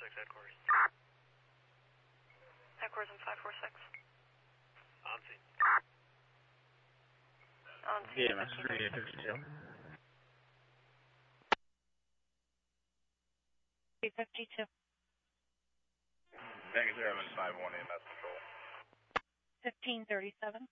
headquarters. Headquarters in 546. On scene. On scene. Yeah, Master 352. 352. Negative 751 EMS control. 1537.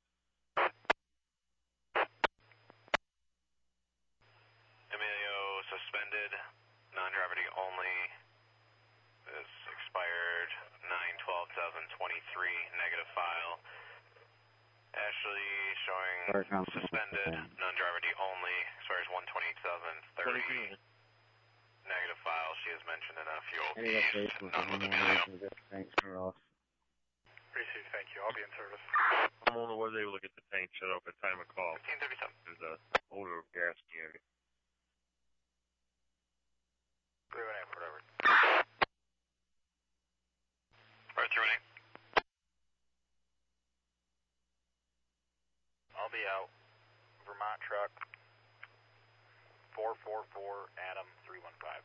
Emilio suspended, non-gravity only. This expired 9/12/2023. Negative file. Ashley showing suspended, non-gravity only. Expires 1/28/2030. Negative file. She has mentioned in a fuel piece. None with Emilio. Thanks for off. Appreciate it, thank you. I'll be in service. Homeowner was able to get the tank shut off at time of call. 1537. There's a odor of gas in the area. 318, whatever. Alright, 318. I'll be out. Vermont truck. 444 Adam 315.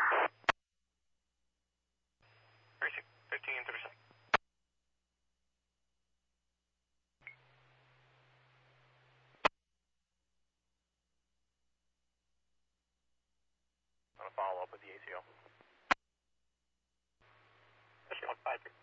Receive. 1537. I'm going to follow up with the ACO. Let's go, 5